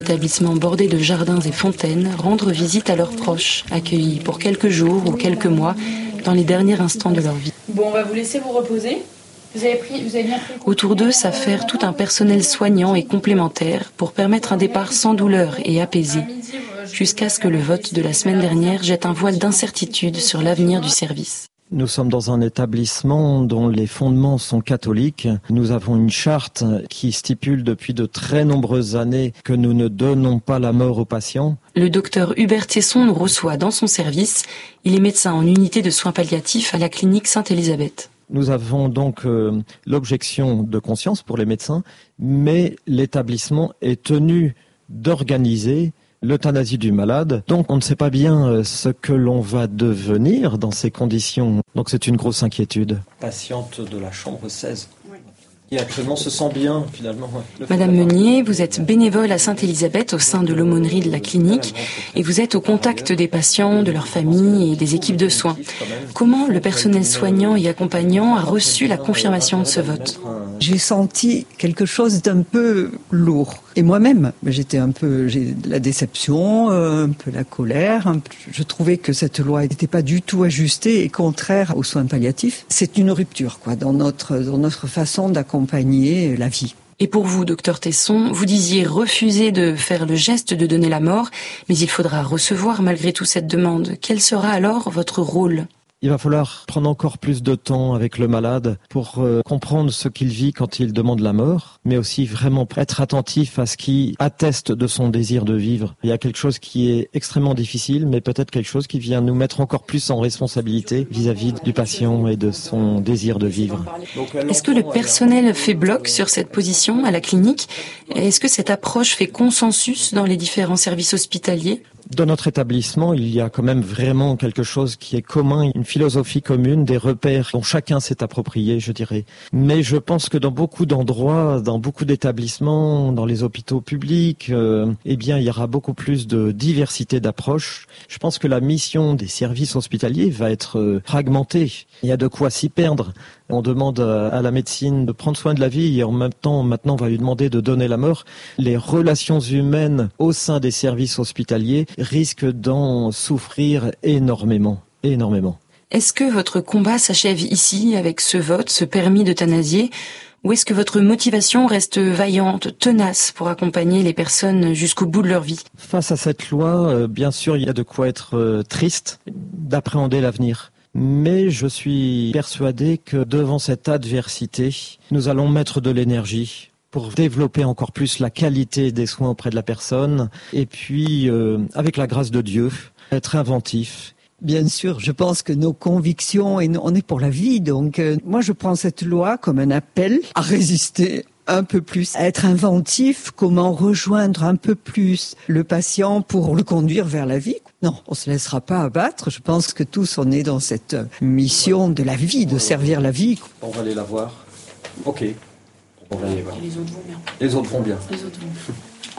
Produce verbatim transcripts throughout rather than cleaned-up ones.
Établissements bordés de jardins et fontaines, rendre visite à leurs proches, accueillis pour quelques jours ou quelques mois dans les derniers instants de leur vie. Bon, on va vous laisser vous reposer. Vous avez pris, vous avez bien pris. Autour d'eux s'affaire tout un personnel soignant et complémentaire pour permettre un départ sans douleur et apaisé, jusqu'à ce que le vote de la semaine dernière jette un voile d'incertitude sur l'avenir du service. Nous sommes dans un établissement dont les fondements sont catholiques. Nous avons une charte qui stipule depuis de très nombreuses années que nous ne donnons pas la mort aux patients. Le docteur Hubert Tesson nous reçoit dans son service. Il est médecin en unité de soins palliatifs à la clinique Sainte-Élisabeth. Nous avons donc euh, l'objection de conscience pour les médecins, mais l'établissement est tenu d'organiser l'euthanasie du malade. Donc on ne sait pas bien ce que l'on va devenir dans ces conditions. Donc c'est une grosse inquiétude. Patiente de la chambre seize. Oui. Qui actuellement se sent bien finalement. Madame Meunier, vous êtes bénévole à Sainte-Élisabeth au sein de l'aumônerie de la clinique et vous êtes au contact des patients, de leurs familles et des équipes de soins. Comment le personnel soignant et accompagnant a reçu la confirmation de ce vote ? J'ai senti quelque chose d'un peu lourd. Et moi-même, j'étais un peu, j'ai de la déception, un peu la colère. Un peu, je trouvais que cette loi n'était pas du tout ajustée et contraire aux soins palliatifs. C'est une rupture, quoi, dans notre, dans notre façon d'accompagner la vie. Et pour vous, docteur Tesson, vous disiez refuser de faire le geste de donner la mort, mais il faudra recevoir malgré tout cette demande. Quel sera alors votre rôle ? Il va falloir prendre encore plus de temps avec le malade pour euh, comprendre ce qu'il vit quand il demande la mort, mais aussi vraiment être attentif à ce qui atteste de son désir de vivre. Il y a quelque chose qui est extrêmement difficile, mais peut-être quelque chose qui vient nous mettre encore plus en responsabilité vis-à-vis du patient et de son désir de vivre. Est-ce que le personnel fait bloc sur cette position à la clinique ? Est-ce que cette approche fait consensus dans les différents services hospitaliers ? Dans notre établissement, il y a quand même vraiment quelque chose qui est commun, une philosophie commune, des repères dont chacun s'est approprié, je dirais. Mais je pense que dans beaucoup d'endroits, dans beaucoup d'établissements, dans les hôpitaux publics, euh, eh bien, il y aura beaucoup plus de diversité d'approches. Je pense que la mission des services hospitaliers va être euh, fragmentée. Il y a de quoi s'y perdre. On demande à la médecine de prendre soin de la vie et en même temps, maintenant, on va lui demander de donner la mort. Les relations humaines au sein des services hospitaliers risquent d'en souffrir énormément, énormément. Est-ce que votre combat s'achève ici avec ce vote, ce permis d'euthanasier, ou est-ce que votre motivation reste vaillante, tenace pour accompagner les personnes jusqu'au bout de leur vie ? Face à cette loi, euh, bien sûr, il y a de quoi être euh, triste d'appréhender l'avenir. Mais je suis persuadé que devant cette adversité, nous allons mettre de l'énergie pour développer encore plus la qualité des soins auprès de la personne et puis, euh, avec la grâce de Dieu, être inventif. Bien sûr, je pense que nos convictions, et on est pour la vie, donc euh, moi je prends cette loi comme un appel à résister un peu plus, à être inventif, comment rejoindre un peu plus le patient pour le conduire vers la vie. Non, on se laissera pas abattre. Je pense que tous on est dans cette mission de la vie, de servir la vie. On va aller la voir. Ok. On va aller voir. Les autres vont bien. Les autres vont bien. Les autres vont bien.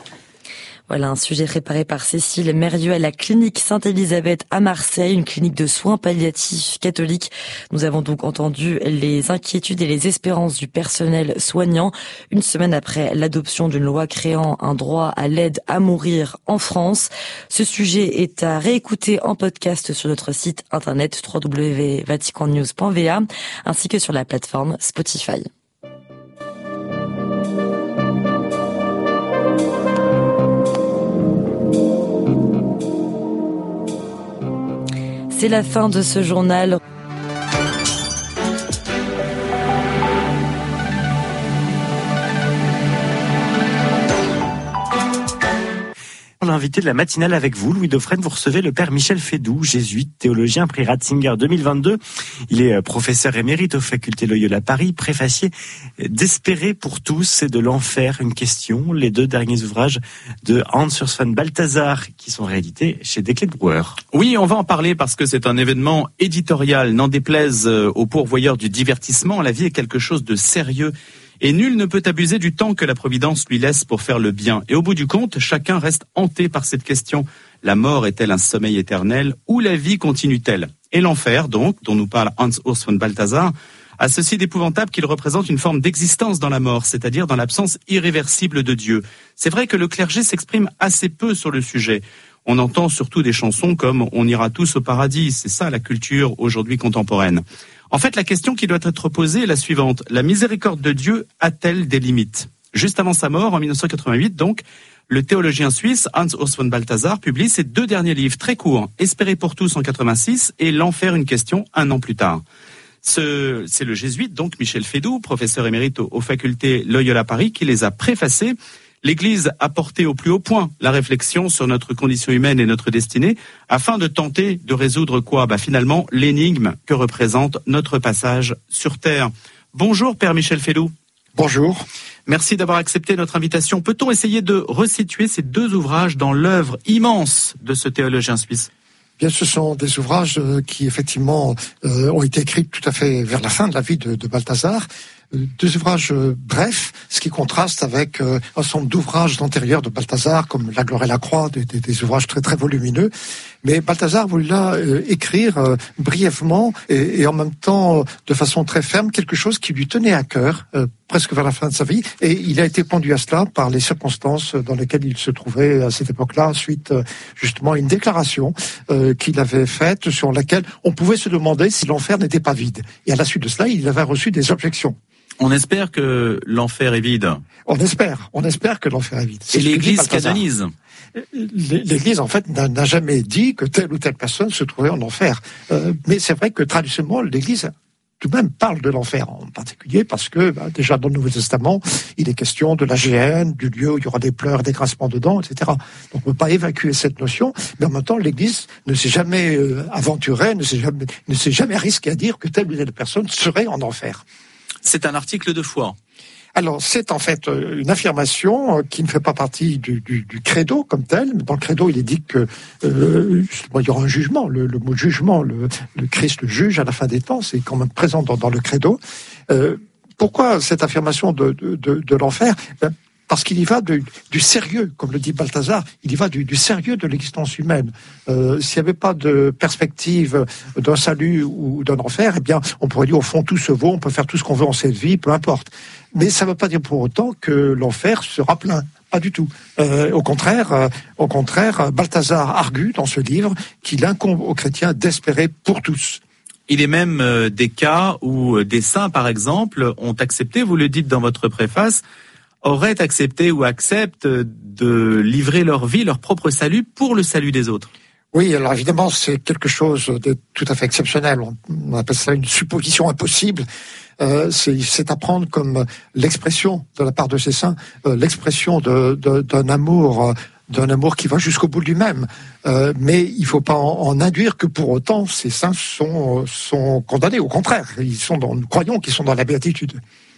Voilà un sujet préparé par Cécile Mérieux à la clinique Sainte-Élisabeth à Marseille, une clinique de soins palliatifs catholiques. Nous avons donc entendu les inquiétudes et les espérances du personnel soignant une semaine après l'adoption d'une loi créant un droit à l'aide à mourir en France. Ce sujet est à réécouter en podcast sur notre site internet w w w point vatican news point v a ainsi que sur la plateforme Spotify. C'est la fin de ce journal. L'invité de la matinale avec vous, Louis Dauphren, vous recevez le père Michel Fédoux, jésuite, théologien, prix Ratzinger deux mille vingt-deux. Il est professeur émérite aux facultés Loyola Paris, préfacier d'Espérer pour tous et de l'enfer, une question, les deux derniers ouvrages de Hans Urs von Balthasar qui sont réédités chez Desclés de Brouwer. Oui, on va en parler parce que c'est un événement éditorial, n'en déplaise aux pourvoyeurs du divertissement, la vie est quelque chose de sérieux. Et nul ne peut abuser du temps que la Providence lui laisse pour faire le bien. Et au bout du compte, chacun reste hanté par cette question. La mort est-elle un sommeil éternel ou la vie continue-t-elle ? Et l'enfer, donc, dont nous parle Hans Urs von Balthasar, a ceci d'épouvantable qu'il représente une forme d'existence dans la mort, c'est-à-dire dans l'absence irréversible de Dieu. C'est vrai que le clergé s'exprime assez peu sur le sujet. On entend surtout des chansons comme « On ira tous au paradis », c'est ça la culture aujourd'hui contemporaine. En fait, la question qui doit être posée est la suivante. La miséricorde de Dieu a-t-elle des limites ? Juste avant sa mort, en mille neuf cent quatre-vingt-huit, donc, le théologien suisse Hans Urs von Balthasar publie ses deux derniers livres très courts, Espérer pour tous en quatre-vingt-six et L'enfer, une question, un an plus tard. Ce, c'est le jésuite, donc Michel Fédoux, professeur émérite aux, aux facultés Loyola Paris, qui les a préfacés. L'Église a porté au plus haut point la réflexion sur notre condition humaine et notre destinée, afin de tenter de résoudre quoi ? Bah finalement, l'énigme que représente notre passage sur Terre. Bonjour Père Michel Fédoux. Bonjour. Merci d'avoir accepté notre invitation. Peut-on essayer de resituer ces deux ouvrages dans l'œuvre immense de ce théologien suisse ? Bien, ce sont des ouvrages qui, effectivement, euh, ont été écrits tout à fait vers la fin de la vie de, de Balthasar. Deux ouvrages euh, brefs, ce qui contraste avec euh, un certain nombre d'ouvrages antérieurs de Balthasar, comme La gloire et la croix, des, des, des ouvrages très très volumineux. Mais Balthasar voulait là euh, écrire euh, brièvement et, et en même temps, de façon très ferme, quelque chose qui lui tenait à cœur, euh, presque vers la fin de sa vie. Et il a été conduit à cela par les circonstances dans lesquelles il se trouvait à cette époque-là, suite euh, justement à une déclaration euh, qu'il avait faite sur laquelle on pouvait se demander si l'enfer n'était pas vide. Et à la suite de cela, il avait reçu des objections. On espère que l'enfer est vide. On espère, on espère que l'enfer est vide. C'est et l'Église canonise. L'Église, en fait, n'a, n'a jamais dit que telle ou telle personne se trouvait en enfer. Euh, mais c'est vrai que traditionnellement, l'Église tout de même parle de l'enfer, en particulier parce que bah, déjà dans le Nouveau Testament, il est question de la géhenne, du lieu où il y aura des pleurs, des grincements de dents, et cetera. Donc on ne peut pas évacuer cette notion, mais en même temps, l'Église ne s'est jamais euh, aventurée, ne s'est jamais, ne s'est jamais risquée à dire que telle ou telle personne serait en enfer. C'est un article de foi. Alors, c'est en fait une affirmation qui ne fait pas partie du, du, du credo comme tel. Dans le credo, il est dit que euh, il y aura un jugement. Le, le mot jugement, le, le Christ le juge à la fin des temps, c'est quand même présent dans, dans le credo. Euh, pourquoi cette affirmation de, de, de, de l'enfer ? Ben, parce qu'il y va de, du sérieux, comme le dit Balthasar, il y va du, du sérieux de l'existence humaine. Euh, s'il n'y avait pas de perspective d'un salut ou d'un enfer, eh bien, on pourrait dire au fond tout se vaut, on peut faire tout ce qu'on veut en cette vie, peu importe. Mais ça ne veut pas dire pour autant que l'enfer sera plein. Pas du tout. Euh, au contraire, euh, au contraire, Balthasar argue dans ce livre qu'il incombe aux chrétiens d'espérer pour tous. Il est même euh, des cas où des saints, par exemple, ont accepté, vous le dites dans votre préface, auraient accepté ou acceptent de livrer leur vie, leur propre salut pour le salut des autres. Oui, alors évidemment, c'est quelque chose de tout à fait exceptionnel. On appelle ça une supposition impossible. Euh, c'est, c'est à prendre comme l'expression de la part de ces saints, euh, l'expression de, de, d'un amour, euh, d'un amour qui va jusqu'au bout de lui-même. Euh, mais il ne faut pas en, en induire que pour autant ces saints sont, sont condamnés. Au contraire, ils sont dans, nous croyons qu'ils sont dans la béatitude.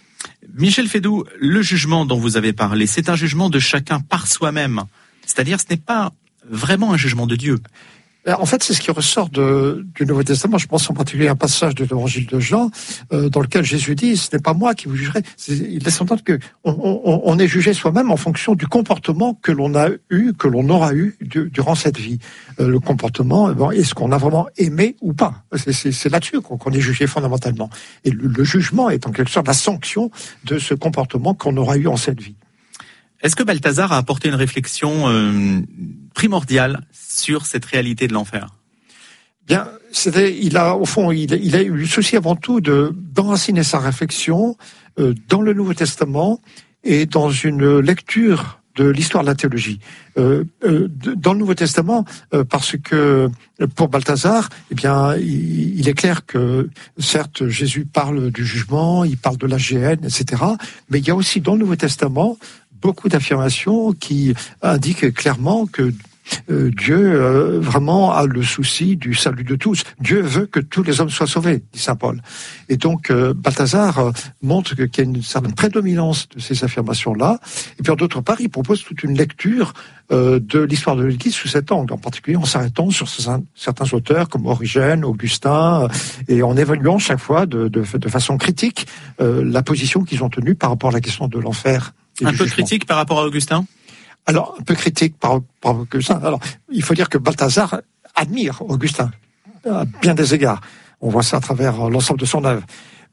Michel Fédoux, le jugement dont vous avez parlé, c'est un jugement de chacun par soi-même. C'est-à-dire, ce n'est pas vraiment un jugement de Dieu. En fait, c'est ce qui ressort de, du Nouveau Testament. Je pense en particulier à un passage de l'Évangile de Jean, euh, dans lequel Jésus dit « Ce n'est pas moi qui vous jugerai ». Il laisse entendre que on, on, on est jugé soi-même en fonction du comportement que l'on a eu, que l'on aura eu du, durant cette vie. Euh, le comportement, bon, est-ce qu'on a vraiment aimé ou pas ? C'est, c'est, c'est là-dessus qu'on, qu'on est jugé fondamentalement. Et le, le jugement est en quelque sorte la sanction de ce comportement qu'on aura eu en cette vie. Est-ce que Balthasar a apporté une réflexion euh, primordiale sur cette réalité de l'enfer ? Bien, c'était, il a au fond, il, il a eu le souci avant tout de d'enraciner sa réflexion euh, dans le Nouveau Testament et dans une lecture de l'histoire de la théologie. Euh, euh, dans le Nouveau Testament, euh, parce que pour Balthasar, eh bien, il, il est clair que certes Jésus parle du jugement, il parle de la géhenne, et cetera. Mais il y a aussi dans le Nouveau Testament beaucoup d'affirmations qui indiquent clairement que euh, Dieu euh, vraiment a le souci du salut de tous. Dieu veut que tous les hommes soient sauvés, dit saint Paul. Et donc euh, Balthasar euh, montre que, qu'il y a une certaine prédominance de ces affirmations-là. Et puis d'autre part, il propose toute une lecture euh, de l'histoire de l'Église sous cet angle, en particulier en s'arrêtant sur certains, certains auteurs comme Origène, Augustin, euh, et en évaluant chaque fois de, de, de façon critique euh, la position qu'ils ont tenue par rapport à la question de l'enfer. Un peu critique par rapport à Augustin ? Alors, un peu critique par, par Augustin. Alors, il faut dire que Balthasar admire Augustin à bien des égards. On voit ça à travers l'ensemble de son œuvre.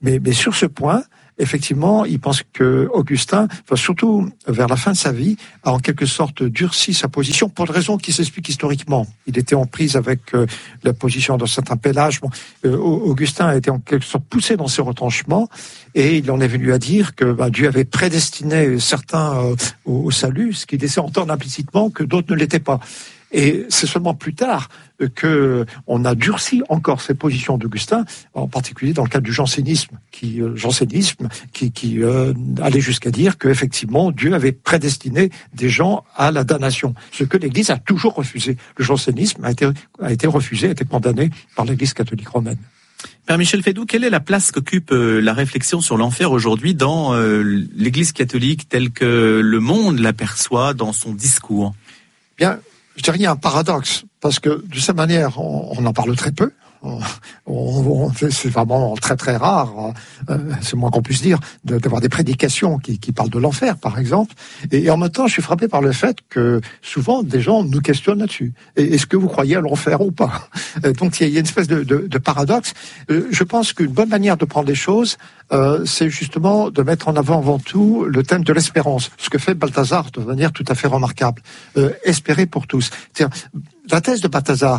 Mais, mais sur ce point, effectivement, il pense que Augustin, enfin, surtout vers la fin de sa vie, a en quelque sorte durci sa position pour des raisons qui s'expliquent historiquement. Il était en prise avec euh, la position d'un certain Pélage. Bon, euh, Augustin a été en quelque sorte poussé dans ses retranchements et il en est venu à dire que bah, Dieu avait prédestiné certains euh, au, au salut, ce qui laissait entendre implicitement que d'autres ne l'étaient pas. Et c'est seulement plus tard que on a durci encore ces positions d'Augustin, en particulier dans le cadre du jansénisme, qui euh, jansénisme qui, qui euh, allait jusqu'à dire que effectivement Dieu avait prédestiné des gens à la damnation, ce que l'Église a toujours refusé. Le jansénisme a été a été refusé, a été condamné par l'Église catholique romaine. Père Michel Fédoux, quelle est la place qu'occupe euh, la réflexion sur l'enfer aujourd'hui dans euh, l'Église catholique telle que le monde l'aperçoit dans son discours? Bien, je dirais qu'il y a un paradoxe, parce que de cette manière, on, on en parle très peu. On, on, c'est vraiment très très rare, euh, c'est moins qu'on puisse dire, de, d'avoir des prédications qui, qui parlent de l'enfer, par exemple. Et, et en même temps, je suis frappé par le fait que souvent des gens nous questionnent là-dessus. Et, est-ce que vous croyez à l'enfer ou pas? Donc il y a une espèce de, de, de paradoxe. Euh, je pense qu'une bonne manière de prendre les choses, euh, c'est justement de mettre en avant avant tout le thème de l'espérance, ce que fait Balthazar de manière tout à fait remarquable. Euh, espérer pour tous. C'est-à-dire, la thèse de Balthazar,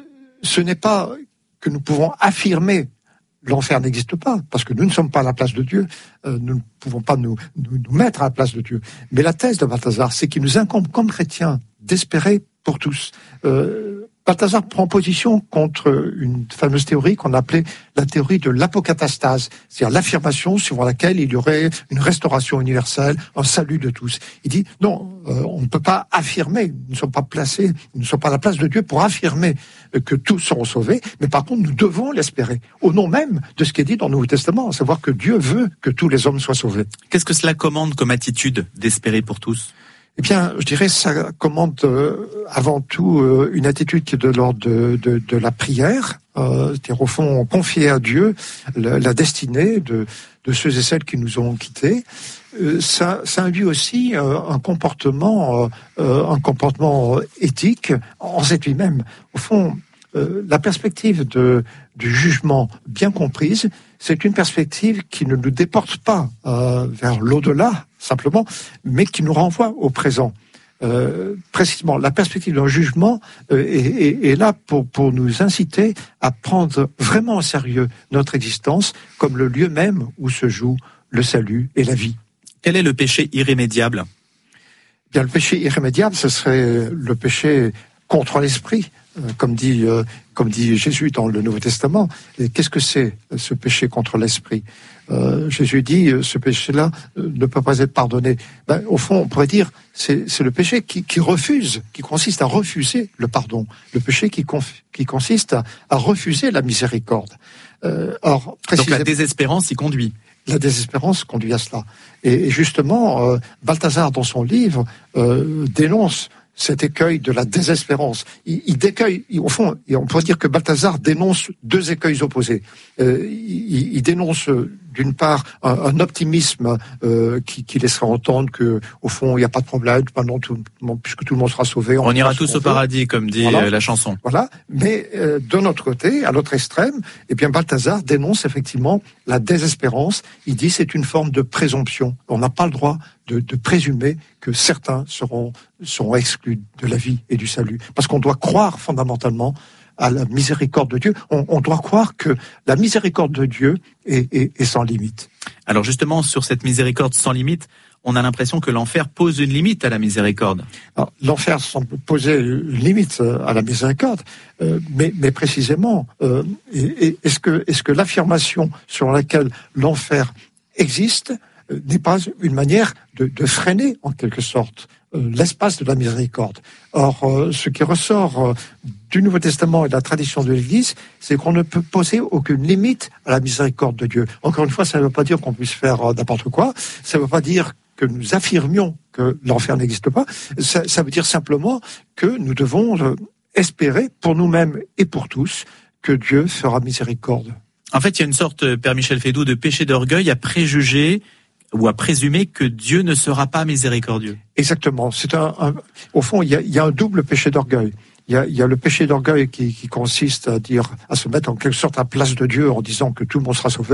ce n'est pas que nous pouvons affirmer l'enfer n'existe pas, parce que nous ne sommes pas à la place de Dieu, euh, nous ne pouvons pas nous, nous, nous mettre à la place de Dieu. Mais la thèse de Balthazar, c'est qu'il nous incombe comme chrétiens d'espérer pour tous. Euh, Balthazar prend position contre une fameuse théorie qu'on appelait la théorie de l'apocatastase, c'est-à-dire l'affirmation suivant laquelle il y aurait une restauration universelle, un salut de tous. Il dit non, euh, on ne peut pas affirmer, nous ne sommes pas placés, nous ne sommes pas à la place de Dieu pour affirmer que tous seront sauvés, mais par contre nous devons l'espérer, au nom même de ce qui est dit dans le Nouveau Testament, à savoir que Dieu veut que tous les hommes soient sauvés. Qu'est-ce que cela commande comme attitude d'espérer pour tous ? Eh bien, je dirais ça commande euh, avant tout euh, une attitude qui est de l'ordre de, de, de la prière, euh, c'est-à-dire au fond confier à Dieu la, la destinée de, de ceux et celles qui nous ont quittés. Euh, ça, ça induit aussi euh, un comportement, euh, un comportement éthique en cette lui-même. Au fond, euh, la perspective de, du jugement bien comprise, c'est une perspective qui ne nous déporte pas euh, vers l'au-delà, simplement, mais qui nous renvoie au présent. Euh, précisément, la perspective d'un jugement euh, est, est, est là pour, pour nous inciter à prendre vraiment au sérieux notre existence comme le lieu même où se joue le salut et la vie. Quel est le péché irrémédiable ? Bien, le péché irrémédiable, ce serait le péché contre l'esprit, euh, comme dit, euh, comme dit Jésus dans le Nouveau Testament. Et qu'est-ce que c'est, ce péché contre l'esprit ? Euh, Jésus dit, euh, ce péché-là euh, ne peut pas être pardonné. Ben, au fond, on pourrait dire, c'est, c'est le péché qui, qui refuse, qui consiste à refuser le pardon. Le péché qui, conf, qui consiste à, à refuser la miséricorde. Euh, or, Donc la désespérance y conduit. La désespérance conduit à cela. Et, et justement, euh, Balthazar, dans son livre, euh, dénonce cet écueil de la désespérance. Il, il décueille, il, au fond, on pourrait dire que Balthazar dénonce deux écueils opposés. Euh, il, il dénonce d'une part un, un optimisme euh, qui, qui laisserait entendre que, au fond, il n'y a pas de problème, non, tout, puisque tout le monde sera sauvé. On, on ira tous au veut. paradis, comme dit voilà. la chanson. Voilà. Mais euh, de notre côté, à l'autre extrême, eh bien Balthazar dénonce effectivement la désespérance. Il dit c'est une forme de présomption. On n'a pas le droit de, de présumer que certains seront seront exclus de la vie et du salut, parce qu'on doit croire fondamentalement à la miséricorde de Dieu. On, on doit croire que la miséricorde de Dieu est, est, est sans limite. Alors justement, sur cette miséricorde sans limite, on a l'impression que l'enfer pose une limite à la miséricorde. Alors, l'enfer semble poser une limite à la miséricorde, euh, mais, mais précisément, euh, est-ce que, est-ce que l'affirmation sur laquelle l'enfer existe euh, n'est pas une manière de, de freiner, en quelque sorte, euh, l'espace de la miséricorde? Or, euh, ce qui ressort euh, du Nouveau Testament et de la tradition de l'Église, c'est qu'on ne peut poser aucune limite à la miséricorde de Dieu. Encore une fois, ça ne veut pas dire qu'on puisse faire euh, n'importe quoi, ça ne veut pas dire que nous affirmions que l'enfer n'existe pas, ça, ça veut dire simplement que nous devons euh, espérer pour nous-mêmes et pour tous que Dieu fera miséricorde. En fait, il y a une sorte, Père Michel Fédoux, de péché d'orgueil à préjuger ou à présumer que Dieu ne sera pas miséricordieux. Exactement. C'est un, un, au fond, il y, a, il y a un double péché d'orgueil. Il y a, il y a le péché d'orgueil qui, qui consiste à dire, à se mettre en quelque sorte à la place de Dieu en disant que tout le monde sera sauvé.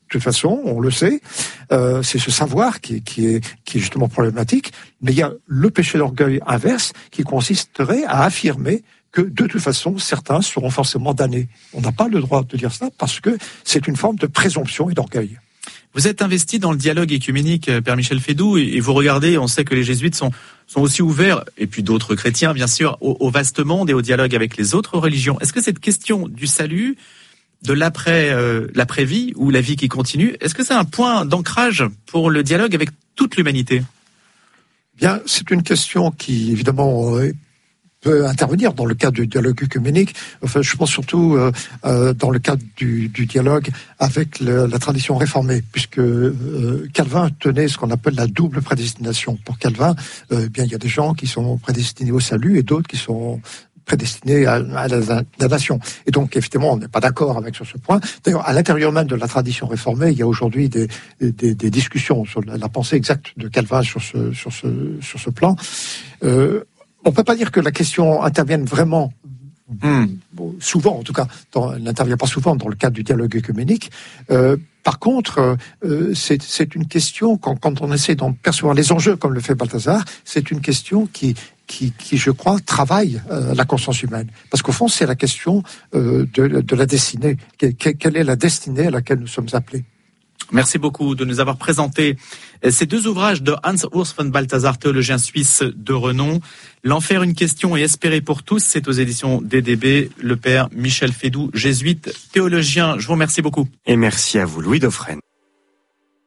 toute façon, on le sait, euh, c'est ce savoir qui, qui, est, qui est justement problématique, mais il y a le péché d'orgueil inverse qui consisterait à affirmer que de toute façon, certains seront forcément damnés. On n'a pas le droit de dire ça parce que c'est une forme de présomption et d'orgueil. Vous êtes investi dans le dialogue écuménique, Père Michel Fédoux, et vous regardez, on sait que les jésuites sont, sont aussi ouverts, et puis d'autres chrétiens bien sûr, au, au vaste monde et au dialogue avec les autres religions. Est-ce que cette question du salut, de l'après, euh, l'après-vie ou la vie qui continue, est-ce que c'est un point d'ancrage pour le dialogue avec toute l'humanité ? Bien, c'est une question qui évidemment euh, peut intervenir dans le cadre du dialogue œcuménique. Enfin, je pense surtout euh, euh, dans le cadre du, du dialogue avec le, la tradition réformée, puisque euh, Calvin tenait ce qu'on appelle la double prédestination. Pour Calvin, euh, eh bien il y a des gens qui sont prédestinés au salut et d'autres qui sont prédestinés à, à la damnation. Et donc, effectivement, on n'est pas d'accord avec sur ce point. D'ailleurs, à l'intérieur même de la tradition réformée, il y a aujourd'hui des, des, des discussions sur la, la pensée exacte de Calvin sur ce, sur ce, sur ce plan. Euh, On ne peut pas dire que la question intervienne vraiment, mmh. bon, souvent en tout cas, dans, elle n'intervient pas souvent dans le cadre du dialogue œcuménique. Euh, par contre, euh, c'est, c'est une question, quand, quand on essaie d'en percevoir les enjeux, comme le fait Balthazar, c'est une question qui, qui, qui je crois, travaille euh, la conscience humaine. Parce qu'au fond, c'est la question euh, de, de la destinée. Quelle est la destinée à laquelle nous sommes appelés ? Merci beaucoup de nous avoir présenté ces deux ouvrages de Hans Urs von Balthasar, théologien suisse de renom. L'enfer, une question et espérer pour tous, c'est aux éditions D D B. Le père Michel Fédoux, jésuite, théologien. Je vous remercie beaucoup. Et merci à vous, Louis Dauphren.